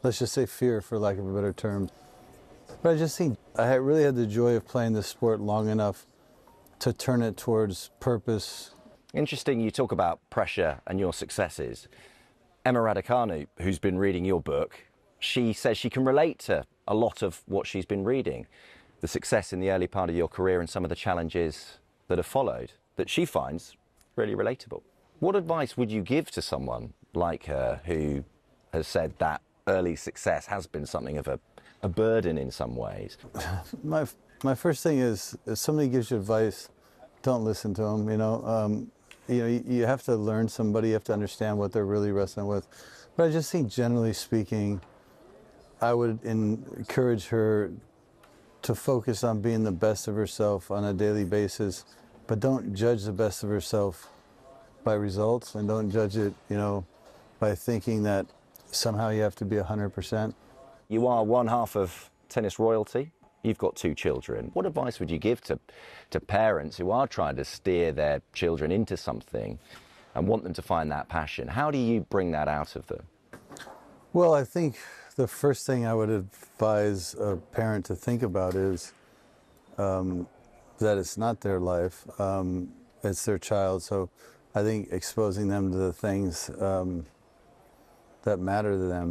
let's just say fear, for lack of a better term. But I just think I really had the joy of playing this sport long enough to turn it towards purpose. Interesting you talk about pressure and your successes. Emma Raducanu, who's been reading your book, she says she can relate to a lot of what she's been reading. The success in the early part of your career and some of the challenges that have followed, that she finds really relatable. What advice would you give to someone like her who has said that early success has been something of a burden in some ways? My first thing is, if somebody gives you advice, don't listen to them. You have to learn somebody, you have to understand what they're really wrestling with. But I just think, generally speaking, I would encourage her to focus on being the best of herself on a daily basis, but don't judge the best of herself by results, and don't judge it, by thinking that somehow you have to be 100%. You are one half of tennis royalty. You've got 2 children. What advice would you give to parents who are trying to steer their children into something and want them to find that passion? How do you bring that out of them? Well, I think the first thing I would advise a parent to think about is that it's not their life, it's their child. So I think exposing them to the things that matter to them,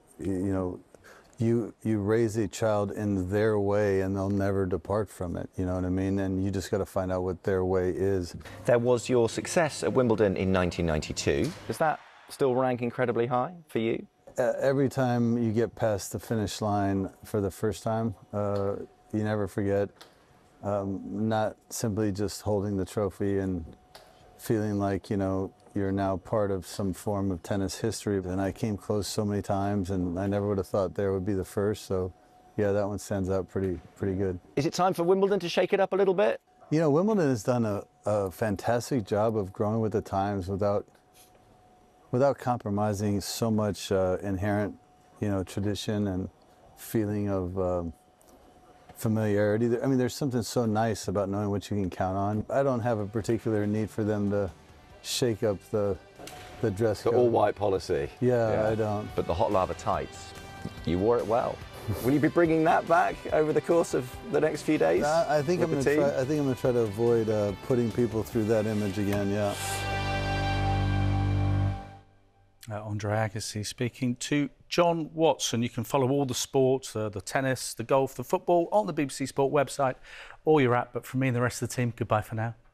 you raise a child in their way and they'll never depart from it, you know what I mean? And you just got to find out what their way is. There was your success at Wimbledon in 1992. Does that still rank incredibly high for you? Every time you get past the finish line for the first time, you never forget. Not simply just holding the trophy and feeling like, you're now part of some form of tennis history. And I came close so many times, and I never would have thought there would be the first. So, yeah, that one stands out pretty good. Is it time for Wimbledon to shake it up a little bit? Wimbledon has done a fantastic job of growing with the times without compromising so much inherent, tradition and feeling of familiarity. I mean, there's something so nice about knowing what you can count on. I don't have a particular need for them to shake up the dress code. The all-white policy. Yeah, I don't. But the hot lava tights, you wore it well. Will you be bringing that back over the course of the next few days? I think I'm going to try to avoid putting people through that image again. Yeah. Andre Agassi speaking to John Watson. You can follow all the sports, the tennis, the golf, the football on the BBC Sport website or your app. But from me and the rest of the team, goodbye for now.